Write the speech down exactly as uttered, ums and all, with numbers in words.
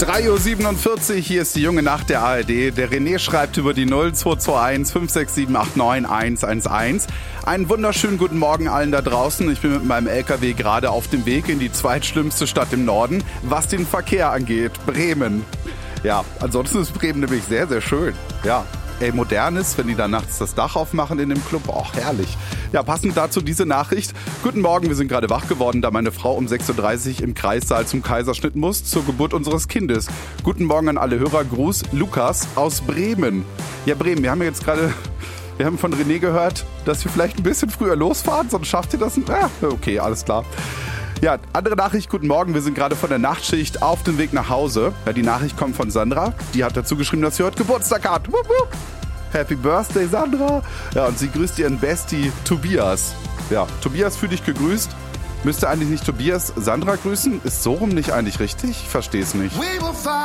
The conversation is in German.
drei Uhr siebenundvierzig, hier ist die junge Nacht der A R D. Der René schreibt über die null zwei zwei eins fünf sechs sieben acht neun eins eins eins. Einen wunderschönen guten Morgen allen da draußen. Ich bin mit meinem L K W gerade auf dem Weg in die zweitschlimmste Stadt im Norden, was den Verkehr angeht, Bremen. Ja, ansonsten ist Bremen nämlich sehr, sehr schön. Ja. Ey, modern ist, wenn die da nachts das Dach aufmachen in dem Club. Auch herrlich. Ja, passend dazu diese Nachricht. Guten Morgen, wir sind gerade wach geworden, da meine Frau um sechs Uhr dreißig im Kreissaal zum Kaiserschnitt muss, zur Geburt unseres Kindes. Guten Morgen an alle Hörer. Gruß, Lukas aus Bremen. Ja, Bremen, wir haben jetzt gerade... Wir haben von René gehört, dass wir vielleicht ein bisschen früher losfahren, sonst schafft ihr das? Ah, okay, alles klar. Ja, andere Nachricht, guten Morgen, wir sind gerade von der Nachtschicht auf dem Weg nach Hause. Ja, die Nachricht kommt von Sandra, die hat dazu geschrieben, dass sie heute Geburtstag hat. Wupp, wupp. Happy Birthday, Sandra. Ja, und sie grüßt ihren Bestie Tobias. Ja, Tobias, fühl dich gegrüßt. Müsste eigentlich nicht Tobias Sandra grüßen? Ist so rum nicht eigentlich richtig? Ich verstehe es nicht.